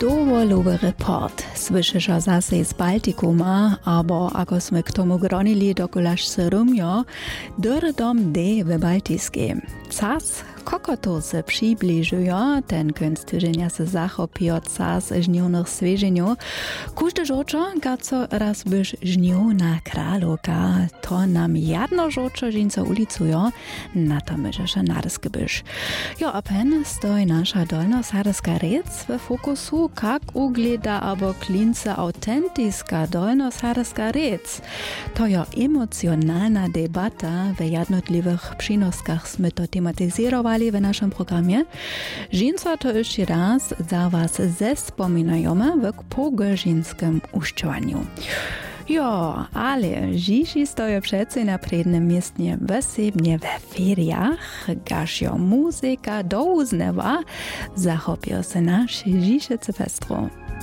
Dowolowy report. Słyszysz zase z Baltikuma, abo ako sme k tomu gronili dokulaż Syrumio, dom D w Baltiskie. Cas kokoto se przybliżują, ten kunst tydzienia se zachopią cas żniwnych swieżeniów. Każdy żoczo, gaco raz byś żnił na kraloka, to nam jedno żoczo żinco ulicują, na to myżesz narsky byś. Jo, a pen stoi nasza dolnosaryska rec w fokusu, jak ugleda abo klince autentyska dolnosaryska rec. To jo emocjonalna debata w jednotliwych przynoskach sme to tematyzirowali w naszym programie. Żinco to jeszcze raz za was zespominajemy w pogożynskim uszczowaniu. Jo, ale dziś stoją przece na przednim miejscu wesebnie we feriach, gaż muzyka do uznewa, zachopią się nasze dzisiejsze festro.